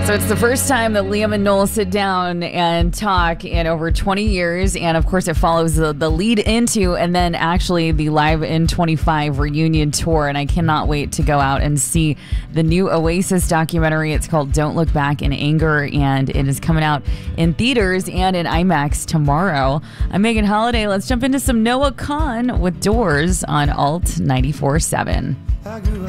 So it's the first time that Liam and Noel sit down and talk in over 20 years. And of course, it follows the lead into and then actually the Live in 25 reunion tour. And I cannot wait to go out and see the new Oasis documentary. It's called Don't Look Back in Anger, and it is coming out in theaters and in IMAX tomorrow. I'm Megan Holiday. Let's jump into some Noah Kahan with Doors on Alt 94.7.